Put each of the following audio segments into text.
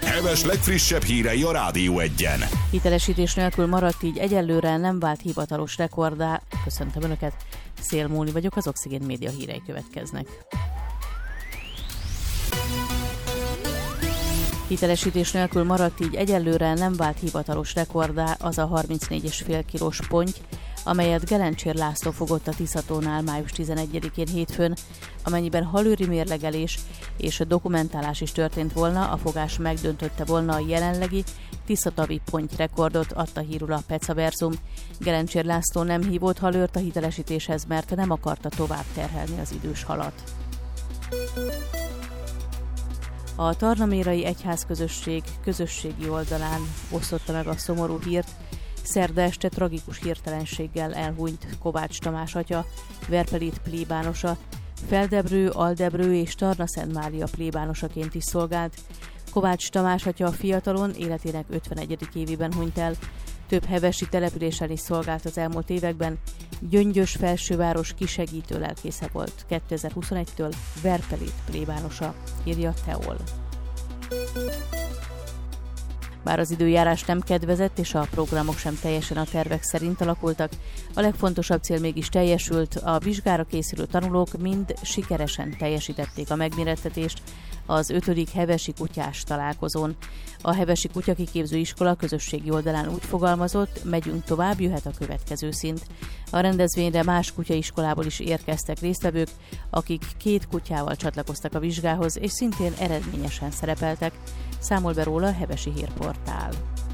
Heves legfrissebb hírei a Rádió Egyen. Hitelesítés nélkül maradt, így egyelőre nem vált hivatalos rekorddá. Köszöntöm Önöket, Szél Móni vagyok, az Oxigén Média hírei következnek. Hitelesítés nélkül maradt, így egyelőre nem vált hivatalos rekorddá az a 34,5 kilós ponty, amelyet Gelencsér László fogott a Tiszatónál május 11-én hétfőn. Amennyiben halőri mérlegelés és dokumentálás is történt volna, a fogás megdöntötte volna a jelenlegi tiszatavi pontyrekordot, adta hírul a Pecaverzum. Gelencsér László nem hívott halőrt a hitelesítéshez, mert nem akarta tovább terhelni az idős halat. A Tarnamérai Egyházközösség közösségi oldalán osztotta meg a szomorú hírt. Szerda este tragikus hirtelenséggel elhunyt Kovács Tamás atya, Verpelit plébánosa, Feldebrő, Aldebrő és Tarna-Szent Mária plébánosaként is szolgált. Kovács Tamás atya fiatalon, életének 51. évében hunyt el. Több hevesi településen is szolgált az elmúlt években. Gyöngyös felsőváros kisegítő lelkésze volt. 2021-től Verpelit plébánosa, írja Teol. Bár az időjárás nem kedvezett, és a programok sem teljesen a tervek szerint alakultak, a legfontosabb cél mégis teljesült, a vizsgára készülő tanulók mind sikeresen teljesítették a megmérettetést az 5. hevesi kutyás találkozón. A hevesi kutyakiképző iskola közösségi oldalán úgy fogalmazott, megyünk tovább, jöhet a következő szint. A rendezvényre más kutyaiskolából is érkeztek résztvevők, akik 2 kutyával csatlakoztak a vizsgához, és szintén eredményesen szerepeltek, számol be róla a Hevesi Hírportál.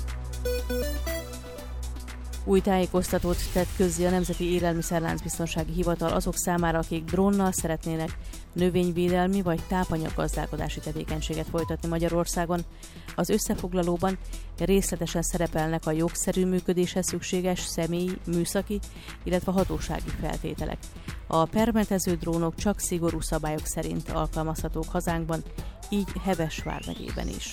Új tájékoztatót tett közzé a Nemzeti Élelmiszerláncbiztonsági Hivatal azok számára, akik drónnal szeretnének növényvédelmi vagy tápanyaggazdálkodási tevékenységet folytatni Magyarországon. Az összefoglalóban részletesen szerepelnek a jogszerű működéshez szükséges személyi, műszaki, illetve hatósági feltételek. A permetező drónok csak szigorú szabályok szerint alkalmazhatók hazánkban, így Heves vármegyében is.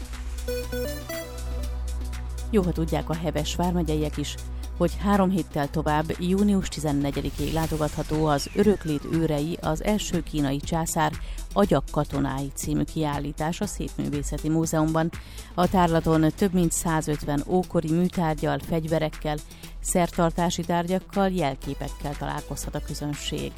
Jó, ha tudják a Heves vármegyeiek is, hogy 3 héttel tovább, június 14-ig látogatható az Öröklét őrei, az első kínai császár agyak katonái című kiállítás a Szépművészeti Múzeumban. A tárlaton több mint 150 ókori műtárggyal, fegyverekkel, szertartási tárgyakkal, jelképekkel találkozhat a közönség.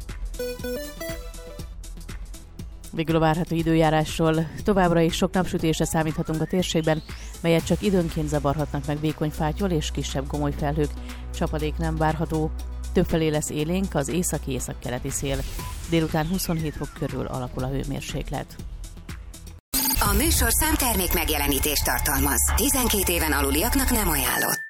Végül a várható időjárásról. Továbbra is sok napsütésre számíthatunk a térségben, melyet csak időnként zavarhatnak meg vékony fáttyol és kisebb gomoly felhők. Csapadék nem várható. Többfelé lesz élénk az északi-északkeleti szél. Délután 27 fok körül alakul a hőmérséklet. A műsorszám termék megjelenítést tartalmaz. 12 éven aluliaknak nem ajánlott.